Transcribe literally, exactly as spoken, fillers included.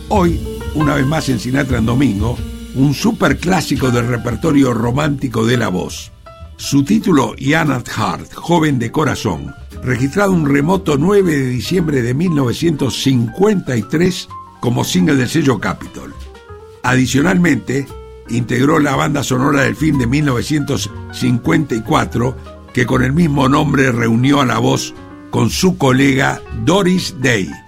Hoy, una vez más en Sinatra en Domingo, un superclásico del repertorio romántico de la voz. Su título, Young at Heart, Joven de Corazón, registrado un remoto nueve de diciembre de mil novecientos cincuenta y tres como single del sello Capitol. Adicionalmente, integró la banda sonora del film de mil novecientos cincuenta y cuatro, que con el mismo nombre reunió a la voz con su colega Doris Day.